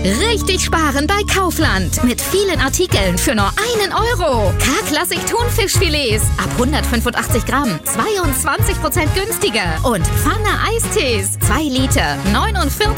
Richtig sparen bei Kaufland. Mit vielen Artikeln für nur 1 Euro. K-Klassik Thunfischfilets ab 185 Gramm. 22% günstiger. Und Pfanne Eistees. 2 Liter. 49